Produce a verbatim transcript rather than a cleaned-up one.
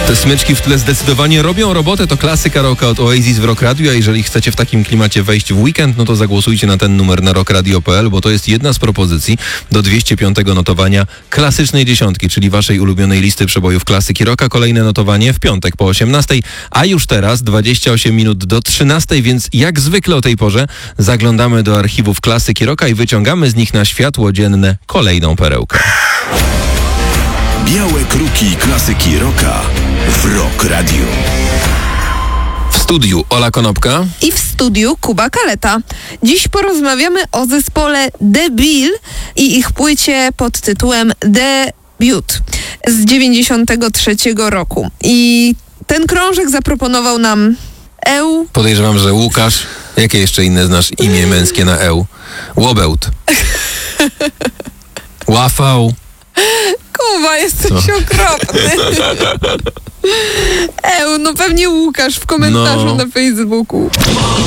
Te smyczki w tle zdecydowanie robią robotę. To klasyka rocka od Oasis w Rock Radio, a jeżeli chcecie w takim klimacie wejść w weekend, no to zagłosujcie na ten numer na rock radio kropka p l, bo to jest jedna z propozycji do dwieście piątego notowania klasycznej dziesiątki, czyli waszej ulubionej listy przebojów klasyki rocka. Kolejne notowanie w piątek po osiemnastej, a już teraz dwadzieścia osiem minut do trzynastej, więc jak zwykle o tej porze zaglądamy do archiwów klasyki rocka i wyciągamy z nich na światło dzienne kolejną perełkę. Białe kruki klasyki rocka w Rock Radio. W studiu Ola Konopka i w studiu Kuba Kaleta. Dziś porozmawiamy o zespole The Bill i ich płycie pod tytułem Debut z dziewięćdziesiątego trzeciego roku. I ten krążek zaproponował nam Eł. Podejrzewam, że Łukasz. Jakie jeszcze inne znasz imię męskie na Eł? Łobełt. Łafał. Kuba, jesteś no. okropny. Eł, no pewnie Łukasz w komentarzu no. na Facebooku.